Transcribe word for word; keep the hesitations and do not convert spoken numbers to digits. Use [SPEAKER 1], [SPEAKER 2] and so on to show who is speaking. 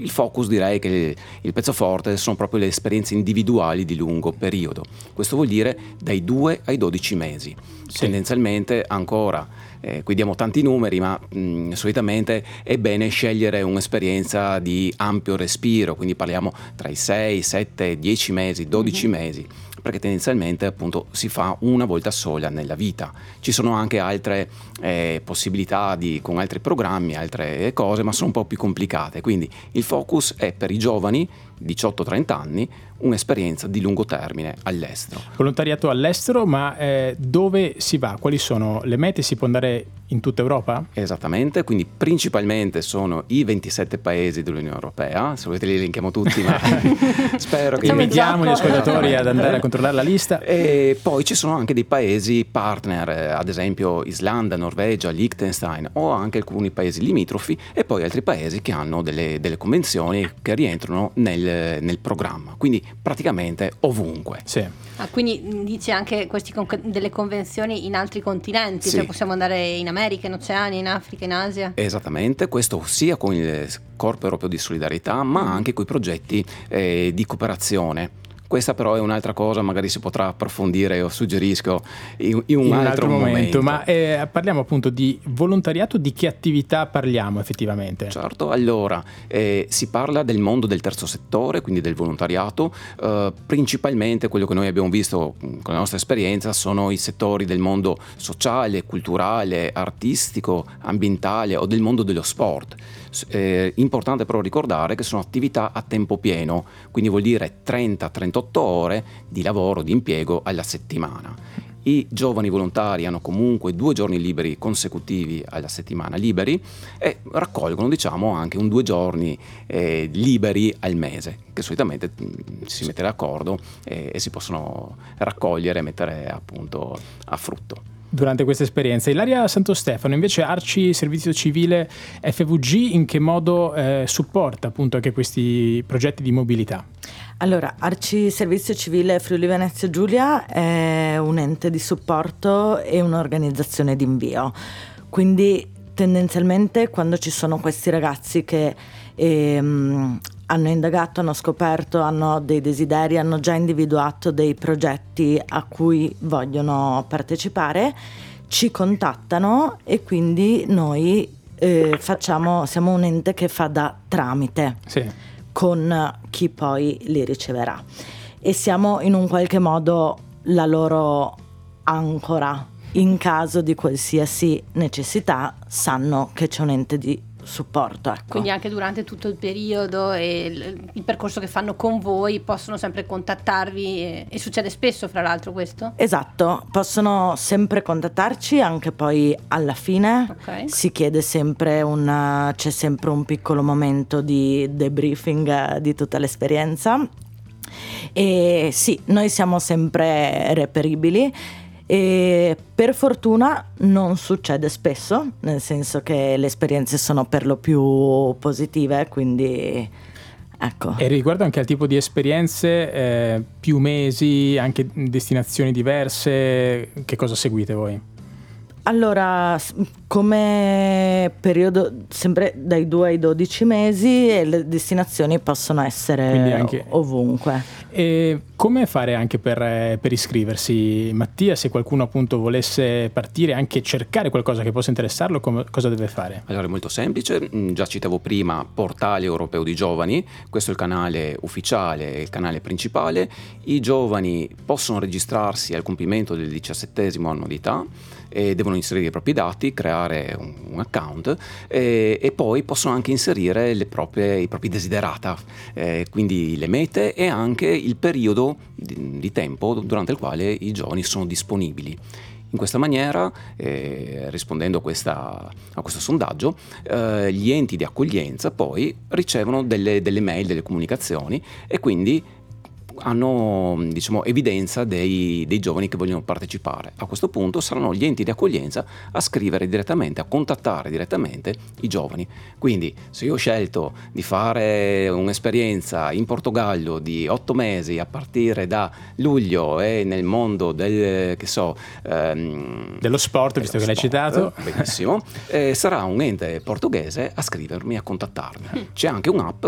[SPEAKER 1] il focus, direi che il pezzo forte sono proprio le esperienze individuali di lungo periodo. Questo vuol dire dai due ai dodici mesi. Sì. Tendenzialmente ancora, eh, qui diamo tanti numeri, ma mh, solitamente è bene scegliere un'esperienza di ampio respiro, quindi parliamo tra i sei, sette, dieci mesi, dodici mm-hmm. mesi, perché tendenzialmente appunto si fa una volta sola nella vita. Ci sono anche altre eh, possibilità di, con altri programmi, altre cose, ma sono un po' più complicate, quindi il focus è per i giovani diciotto trenta anni, un'esperienza di lungo termine all'estero.
[SPEAKER 2] Volontariato all'estero, ma eh, dove si va? Quali sono le mete? Si può andare in tutta Europa?
[SPEAKER 1] Esattamente, quindi principalmente sono i ventisette paesi dell'Unione Europea, se volete li elenchiamo tutti, ma spero che...
[SPEAKER 2] Invitiamo gli ascoltatori ad andare a controllare la lista.
[SPEAKER 1] E poi ci sono anche dei paesi partner, ad esempio Islanda, Norvegia, Liechtenstein, o anche alcuni paesi limitrofi, e poi altri paesi che hanno delle, delle convenzioni che rientrano nel nel programma, quindi praticamente ovunque.
[SPEAKER 2] Sì.
[SPEAKER 3] Ah, quindi dice anche questi con- delle convenzioni in altri continenti,
[SPEAKER 1] sì.
[SPEAKER 3] Cioè possiamo andare in America, in Oceania, in Africa, in Asia?
[SPEAKER 1] Esattamente, questo sia con il Corpo Europeo di Solidarietà, ma anche con i progetti eh, di cooperazione. Questa però è un'altra cosa, magari si potrà approfondire, io suggerisco, in, in un,
[SPEAKER 2] in
[SPEAKER 1] altro,
[SPEAKER 2] altro momento.
[SPEAKER 1] momento.
[SPEAKER 2] Ma eh, parliamo appunto di volontariato, di che attività parliamo effettivamente?
[SPEAKER 1] Certo, allora eh, si parla del mondo del terzo settore, quindi del volontariato, eh, principalmente quello che noi abbiamo visto con la nostra esperienza sono i settori del mondo sociale, culturale, artistico, ambientale o del mondo dello sport. Eh, importante però ricordare che sono attività a tempo pieno, quindi vuol dire trenta trentotto ore di lavoro, di impiego alla settimana. I giovani volontari hanno comunque due giorni liberi consecutivi alla settimana liberi e raccolgono, diciamo, anche un due giorni eh, liberi al mese, che solitamente mh, si mette d'accordo e, e si possono raccogliere e mettere appunto a frutto.
[SPEAKER 2] Durante questa esperienza. Ilaria Santostefano, invece Arci Servizio Civile F V G, in che modo eh, supporta appunto anche questi progetti di mobilità?
[SPEAKER 4] Allora, Arci Servizio Civile Friuli Venezia Giulia è un ente di supporto e un'organizzazione di invio, quindi tendenzialmente quando ci sono questi ragazzi che ehm, hanno indagato, hanno scoperto, hanno dei desideri, hanno già individuato dei progetti a cui vogliono partecipare, ci contattano e quindi noi eh, facciamo, siamo un ente che fa da tramite
[SPEAKER 2] sì.
[SPEAKER 4] con chi poi li riceverà e siamo in un qualche modo la loro ancora. In caso di qualsiasi necessità sanno che c'è un ente di supporto, ecco.
[SPEAKER 3] Quindi anche durante tutto il periodo e il, il percorso che fanno con voi possono sempre contattarvi e, e succede spesso, fra l'altro, questo?
[SPEAKER 4] Esatto, possono sempre contattarci, anche poi alla fine
[SPEAKER 3] okay.
[SPEAKER 4] si chiede sempre una, c'è sempre un piccolo momento di debriefing di tutta l'esperienza e sì, noi siamo sempre reperibili. E per fortuna non succede spesso, nel senso che le esperienze sono per lo più positive, quindi ecco.
[SPEAKER 2] E riguardo anche al tipo di esperienze, eh, più mesi, anche destinazioni diverse, che cosa seguite voi?
[SPEAKER 4] Allora, come periodo sempre dai due ai dodici mesi e le destinazioni possono essere anche ovunque.
[SPEAKER 2] E come fare anche per, per iscriversi? Mattia, se qualcuno appunto volesse partire, anche cercare qualcosa che possa interessarlo, come, cosa deve fare?
[SPEAKER 1] Allora è molto semplice, già citavo prima Portale Europeo di Giovani, questo è il canale ufficiale, il canale principale. I giovani possono registrarsi al compimento del diciassettesimo anno di età e devono inserire i propri dati, creare un, un account e, e poi possono anche inserire le proprie, i propri desiderata, eh, quindi le mete e anche il periodo di, di tempo durante il quale i giovani sono disponibili. In questa maniera, eh, rispondendo a, questa, a questo sondaggio, eh, gli enti di accoglienza poi ricevono delle, delle mail, delle comunicazioni e quindi hanno, diciamo, evidenza dei, dei giovani che vogliono partecipare. A questo punto saranno gli enti di accoglienza a scrivere direttamente, a contattare direttamente i giovani. Quindi se io ho scelto di fare un'esperienza in Portogallo di otto mesi a partire da luglio e nel mondo del, che so, ehm,
[SPEAKER 2] dello sport, visto che l'hai citato,
[SPEAKER 1] benissimo, eh, sarà un ente portoghese a scrivermi, a contattarmi. C'è anche un'app